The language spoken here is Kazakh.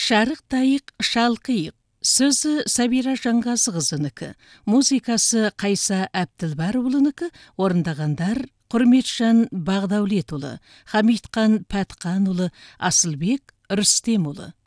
Шарықтайық, шалқиық. Сөзі Сабира Жанғазықызынікі, музыкасы Қайса Әбділбарұлынікі, орындағандар Құрметжан Бағдаулетұлы, Хамитқан Пәтқанұлы, Асылбек Рүстемұлы.